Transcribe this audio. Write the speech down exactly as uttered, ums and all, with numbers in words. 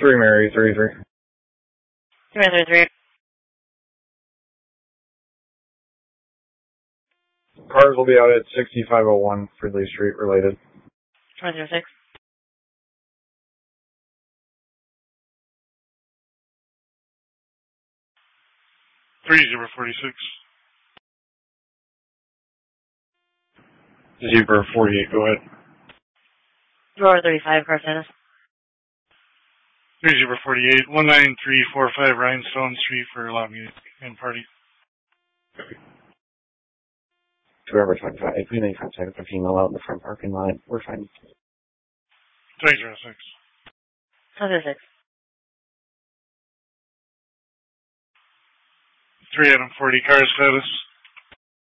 Three Mary, three three. Three three three. Cars will be out at sixty-five oh one Ridley Street related. Twenty zero six. Three zero forty six. Zebra forty-eight, go ahead. Drawer thirty-five, car status. Three zero forty eight one nine three four five Rhinestone Street for lobby and party. Whoever twenty-five, if we may contact a female out in the front parking lot, we're fine. Three zero six. Twenty zero six. Three Adam forty car status.